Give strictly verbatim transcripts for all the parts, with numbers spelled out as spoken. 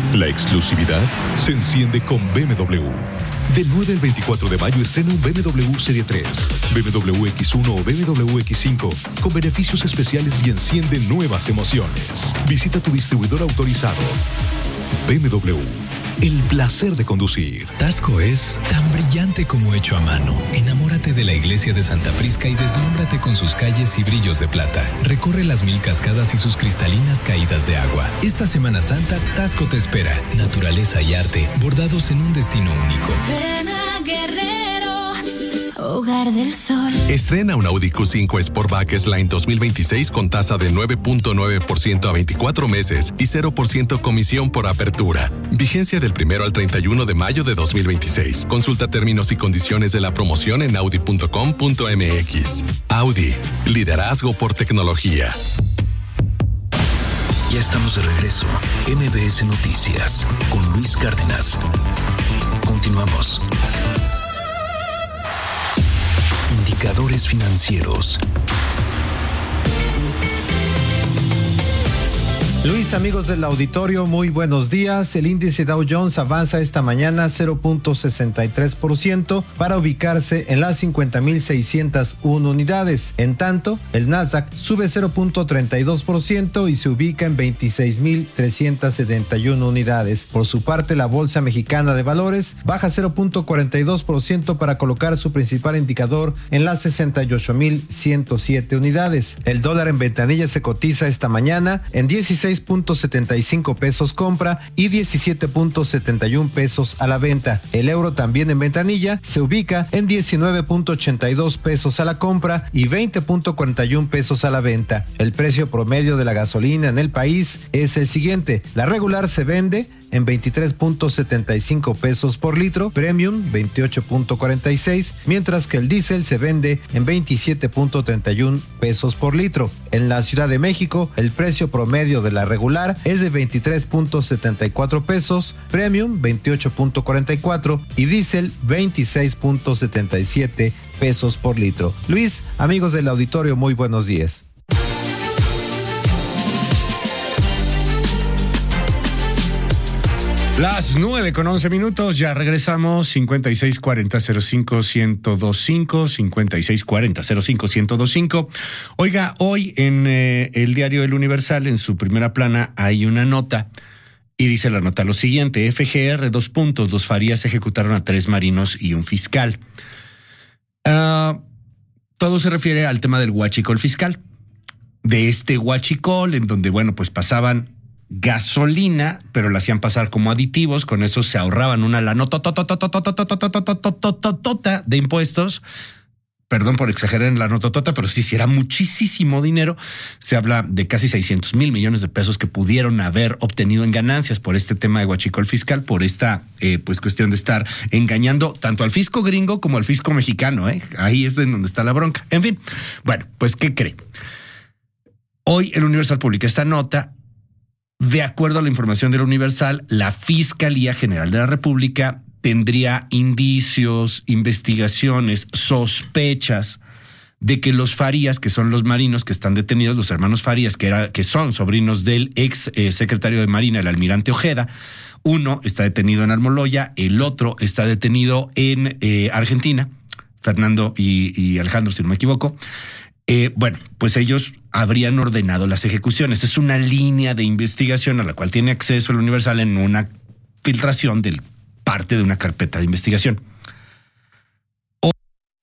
La exclusividad se enciende con B M W. Del nueve al veinticuatro de mayo estrena un B M W Serie tres, B M W X uno o B M W X cinco con beneficios especiales y enciende nuevas emociones. Visita tu distribuidor autorizado. B M W. El placer de conducir. Tasco es tan brillante como hecho a mano. Enamórate de la iglesia de Santa Prisca y deslúmbrate con sus calles y brillos de plata. Recorre las mil cascadas y sus cristalinas caídas de agua. Esta Semana Santa, Tasco te espera. Naturaleza y arte, bordados en un destino único. Ven a Guerrero, hogar del sol. Estrena un Audi Q cinco Sportback S-Line dos mil veintiséis con tasa de nueve punto nueve por ciento a veinticuatro meses y cero por ciento comisión por apertura. Vigencia del primero al treinta y uno de mayo de dos mil veintiséis. Consulta términos y condiciones de la promoción en audi punto com punto m x. Audi, liderazgo por tecnología. Ya estamos de regreso. M B S Noticias con Luis Cárdenas. Continuamos. Indicadores financieros. Luis, amigos del auditorio, muy buenos días. El índice Dow Jones avanza esta mañana cero punto sesenta y tres por ciento para ubicarse en las cincuenta mil seiscientas uno unidades. En tanto, el Nasdaq sube cero punto treinta y dos por ciento y se ubica en veintiséis mil trescientas setenta y uno unidades. Por su parte, la Bolsa Mexicana de Valores baja cero punto cuarenta y dos por ciento para colocar su principal indicador en las sesenta y ocho mil ciento siete unidades. El dólar en ventanilla se cotiza esta mañana en dieciséis punto setenta y cinco pesos compra y diecisiete punto setenta y uno pesos a la venta. El euro también en ventanilla se ubica en diecinueve punto ochenta y dos pesos a la compra y veinte punto cuarenta y uno pesos a la venta. El precio promedio de la gasolina en el país es el siguiente. La regular se vende en veintitrés punto setenta y cinco pesos por litro, Premium veintiocho punto cuarenta y seis, mientras que el diésel se vende en veintisiete punto treinta y uno pesos por litro. En la Ciudad de México, el precio promedio de la regular es de veintitrés punto setenta y cuatro pesos, Premium veintiocho punto cuarenta y cuatro y diésel veintiséis punto setenta y siete pesos por litro. Luis, amigos del auditorio, muy buenos días. Las nueve con once minutos, ya regresamos. Cincuenta y seis cuarenta cero cinco ciento veinticinco, cincuenta y seis cuarenta cero cinco ciento veinticinco. Oiga, hoy en eh, el diario El Universal, en su primera plana, hay una nota y dice la nota lo siguiente: F G R, dos puntos, los Farías ejecutaron a tres marinos y un fiscal. Uh, todo se refiere al tema del huachicol fiscal. De este huachicol, en donde, bueno, pues pasaban gasolina, pero la hacían pasar como aditivos, con eso se ahorraban una lanota de impuestos. Perdón por exagerar en la nototota, pero sí, sí era muchísimo dinero. Se habla de casi seiscientos mil millones de pesos que pudieron haber obtenido en ganancias por este tema de huachicol fiscal, por esta eh, pues cuestión de estar engañando tanto al fisco gringo como al fisco mexicano. ¿eh? Ahí es en donde está la bronca. En fin, bueno, pues ¿qué cree? Hoy el Universal publica esta nota. De acuerdo a la información del Universal, la Fiscalía General de la República tendría indicios, investigaciones, sospechas de que los Farías, que son los marinos que están detenidos, los hermanos Farías, que, era, que son sobrinos del ex eh, secretario de Marina, el almirante Ojeda, uno está detenido en Almoloya, el otro está detenido en eh, Argentina, Fernando y, y Alejandro, si no me equivoco. Eh, bueno, pues ellos habrían ordenado las ejecuciones. Es una línea de investigación a la cual tiene acceso el Universal en una filtración del parte de una carpeta de investigación. Hoy,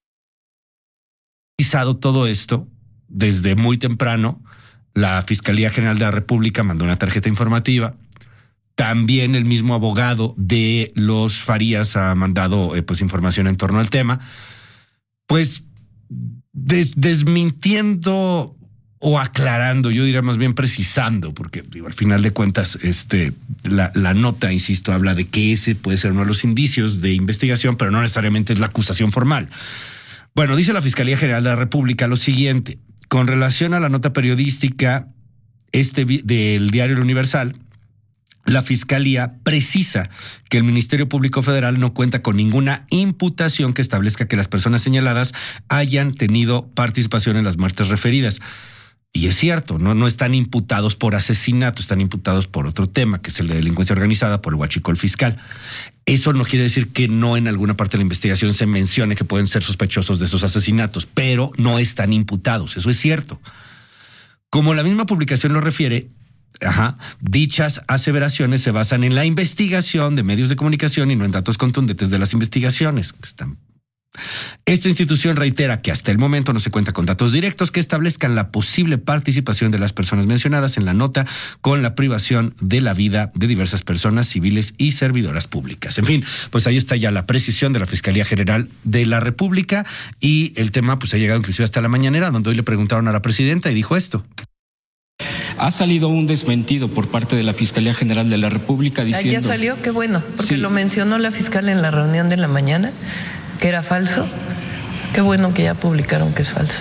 todo esto, desde muy temprano, la Fiscalía General de la República mandó una tarjeta informativa. También el mismo abogado de los Farías ha mandado eh, pues información en torno al tema. Pues Des, desmintiendo o aclarando, yo diría más bien precisando, porque digo, al final de cuentas, este, la, la nota, insisto, habla de que ese puede ser uno de los indicios de investigación, pero no necesariamente es la acusación formal. Bueno, dice la Fiscalía General de la República lo siguiente: con relación a la nota periodística este del diario El Universal, la Fiscalía precisa que el Ministerio Público Federal no cuenta con ninguna imputación que establezca que las personas señaladas hayan tenido participación en las muertes referidas. Y es cierto, no, no están imputados por asesinato, están imputados por otro tema, que es el de delincuencia organizada, por el huachicol fiscal. Eso no quiere decir que no en alguna parte de la investigación se mencione que pueden ser sospechosos de esos asesinatos, pero no están imputados, eso es cierto. Como la misma publicación lo refiere, ajá, dichas aseveraciones se basan en la investigación de medios de comunicación y no en datos contundentes de las investigaciones. Están Esta institución reitera que hasta el momento no se cuenta con datos directos que establezcan la posible participación de las personas mencionadas en la nota con la privación de la vida de diversas personas civiles y servidoras públicas. En fin, pues ahí está ya la precisión de la Fiscalía General de la República y el tema pues ha llegado inclusive hasta la mañanera, donde hoy le preguntaron a la presidenta y dijo esto. Ha salido un desmentido por parte de la Fiscalía General de la República diciendo... Ah, ya salió, qué bueno, porque sí. Lo mencionó la fiscal en la reunión de la mañana, que era falso. Qué bueno que ya publicaron que es falso.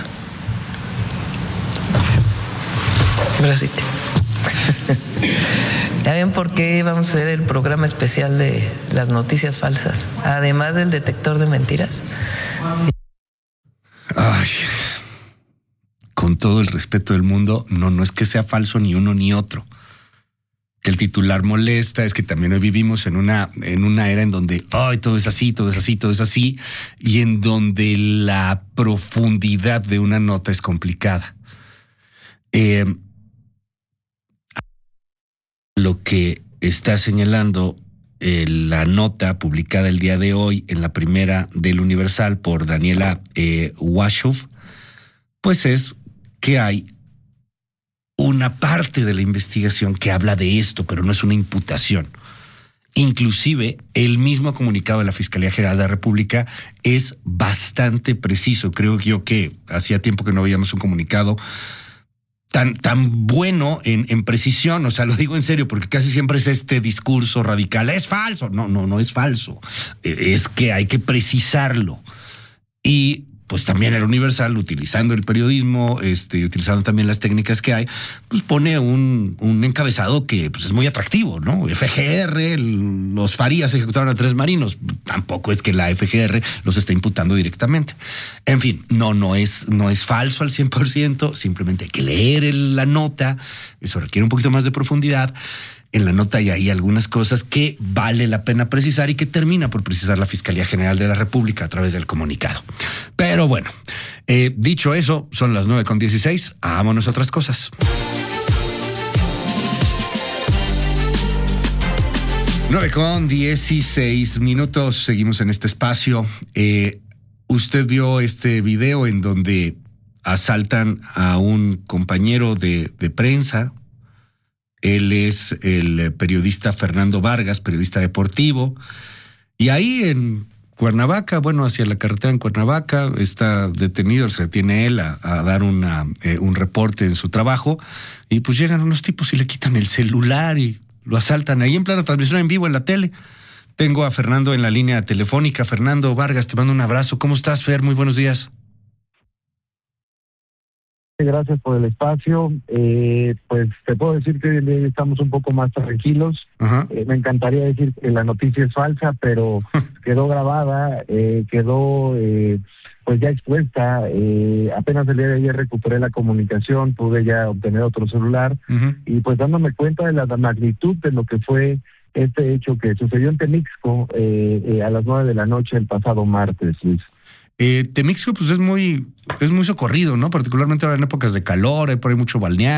Gracias. ¿Ya ven por qué vamos a hacer el programa especial de las noticias falsas? Además del detector de mentiras. Ay, con todo el respeto del mundo, no, no es que sea falso ni uno ni otro. Que el titular molesta, es que también hoy vivimos en una, en una era en donde ay, todo es así, todo es así, todo es así, y en donde la profundidad de una nota es complicada. Eh, lo que está señalando eh, la nota publicada el día de hoy en la primera del Universal por Daniela eh, Washoff, pues es que hay una parte de la investigación que habla de esto, pero no es una imputación. Inclusive, el mismo comunicado de la Fiscalía General de la República es bastante preciso. Creo yo que hacía tiempo que no veíamos un comunicado tan, tan bueno en, en precisión. O sea, lo digo en serio, porque casi siempre es este discurso radical. Es falso. No, no, no es falso. Es que hay que precisarlo. Y pues también el Universal, utilizando el periodismo, este, utilizando también las técnicas que hay, pues pone un, un encabezado que pues es muy atractivo, ¿no? F G R, el, los Farías ejecutaron a tres marinos. Tampoco es que la F G R los esté imputando directamente. En fin, no, no es, no es falso al cien por ciento, simplemente hay que leer el, la nota, eso requiere un poquito más de profundidad. En la nota hay ahí algunas cosas que vale la pena precisar y que termina por precisar la Fiscalía General de la República a través del comunicado. Pero bueno, eh, dicho eso, son las nueve con dieciséis, vámonos a otras cosas. nueve con dieciséis minutos, seguimos en este espacio. Eh, usted vio este video en donde asaltan a un compañero de, de prensa. Él es el periodista Fernando Vargas, periodista deportivo. Y ahí en Cuernavaca, bueno, hacia la carretera en Cuernavaca, está detenido, se detiene él a, a dar una, eh, un reporte en su trabajo. Y pues llegan unos tipos y le quitan el celular y lo asaltan ahí en plena transmisión en vivo en la tele. Tengo a Fernando en la línea telefónica. Fernando Vargas, te mando un abrazo. ¿Cómo estás, Fer? Muy buenos días. Gracias por el espacio. Eh, pues te puedo decir que hoy en día estamos un poco más tranquilos. Eh, me encantaría decir que la noticia es falsa, pero quedó grabada, eh, quedó eh, pues ya expuesta. Eh, apenas el día de ayer recuperé la comunicación, pude ya obtener otro celular uh-huh. y pues dándome cuenta de la magnitud de lo que fue este hecho que sucedió en Temixco eh, eh, a las nueve de la noche el pasado martes, Luis. Eh, Temixco pues es muy, es muy socorrido, ¿no? Particularmente ahora en épocas de calor, hay por ahí mucho balneario.